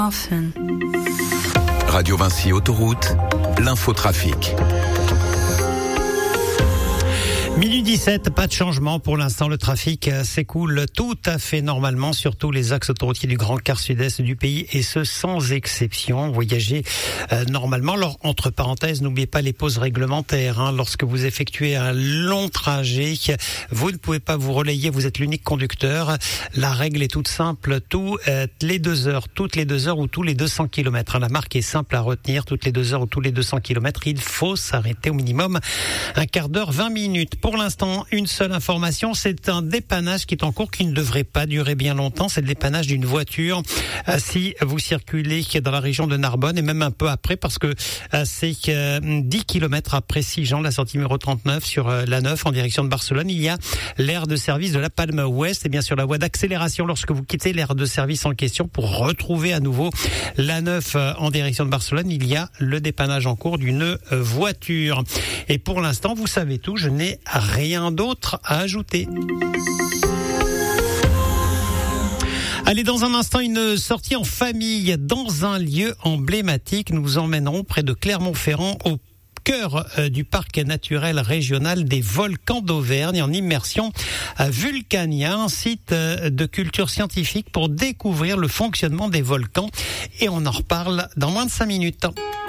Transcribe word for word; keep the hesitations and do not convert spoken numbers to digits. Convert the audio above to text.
Radio Vinci Autoroute, l'infotrafic. Minuit dix-sept, pas de changement pour l'instant. Le trafic s'écoule tout à fait normalement sur tous les axes autoroutiers du grand quart sud-est du pays, et ce sans exception. Voyagez euh, normalement. Alors, entre parenthèses, n'oubliez pas les pauses réglementaires. Hein. Lorsque vous effectuez un long trajet, vous ne pouvez pas vous relayer. Vous êtes l'unique conducteur. La règle est toute simple. Tous euh, les deux heures, toutes les deux heures ou tous les deux cents kilomètres. Hein. La marque est simple à retenir. Toutes les deux heures ou tous les deux cents kilomètres, il faut s'arrêter au minimum un quart d'heure, vingt minutes. Pour l'instant, une seule information, c'est un dépannage qui est en cours, qui ne devrait pas durer bien longtemps. C'est le dépannage d'une voiture. Euh, si vous circulez dans la région de Narbonne, et même un peu après, parce que euh, c'est euh, dix kilomètres après Sigean, la sortie numéro trente-neuf sur euh, l'A neuf en direction de Barcelone, il y a l'aire de service de la Palme Ouest. Et bien sur la voie d'accélération, lorsque vous quittez l'aire de service en question pour retrouver à nouveau l'A neuf euh, en direction de Barcelone, il y a le dépannage en cours d'une euh, voiture. Et pour l'instant, vous savez tout, je n'ai rien d'autre à ajouter. Allez, dans un instant, une sortie en famille dans un lieu emblématique. Nous vous emmènerons près de Clermont-Ferrand, au cœur euh, du parc naturel régional des volcans d'Auvergne, en immersion à Vulcania, un site euh, de culture scientifique pour découvrir le fonctionnement des volcans. Et on en reparle dans moins de cinq minutes.